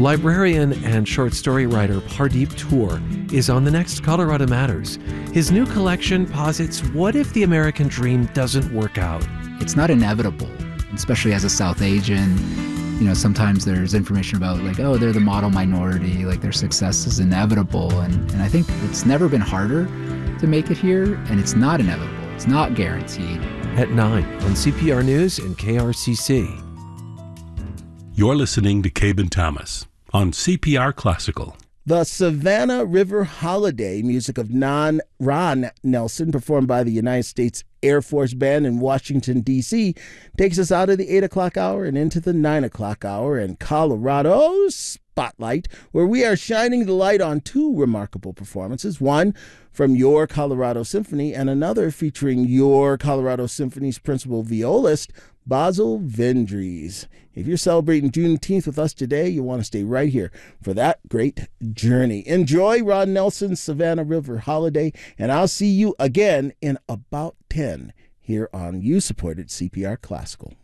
Librarian and short story writer Pardeep Tour is on the next Colorado Matters. His new collection posits, what if the American dream doesn't work out? It's not inevitable, especially as a South Asian. You know, sometimes there's information about like, oh, they're the model minority, like their success is inevitable. And I think it's never been harder to make it here, and it's not inevitable. It's not guaranteed. At 9 on CPR News and KRCC. You're listening to Cabin Thomas on CPR Classical. The Savannah River Holiday, music of Ron Nelson, performed by the United States Air Force Band in Washington, D.C., takes us out of the 8 o'clock hour and into the 9 o'clock hour in Colorado's Spotlight, where we are shining the light on two remarkable performances, one from Your Colorado Symphony and another featuring Your Colorado Symphony's principal violist, Basil Vendries. If you're celebrating Juneteenth with us today, you want to stay right here for that great journey. Enjoy Ron Nelson's Savannah River Holiday, and I'll see you again in about 10 here on You-Supported CPR Classical.